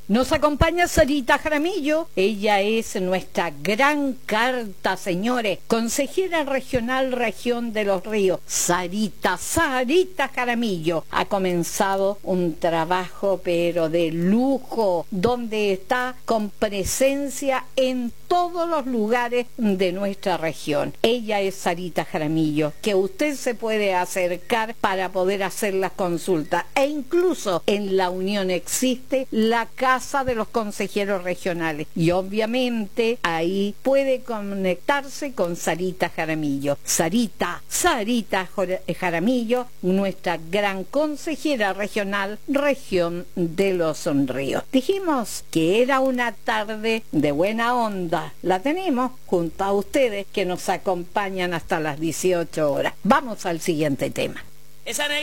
Nos acompaña Sarita Jaramillo, ella es nuestra gran carta, señores, consejera regional Región de los Ríos. Sarita Jaramillo ha comenzado un trabajo pero de lujo, donde está con presencia en todos los lugares de nuestra región. Ella es Sarita Jaramillo, que usted se puede acercar para poder hacer las consultas, e incluso en la Unión existe la Casa de los Consejeros Regionales, y obviamente ahí puede conectarse con Sarita Jaramillo. Sarita Jaramillo, nuestra gran consejera regional, Región de los Ríos. Dijimos que era una tarde de buena onda. La tenemos junto a ustedes, que nos acompañan hasta las 18 horas. Vamos al siguiente tema. Esa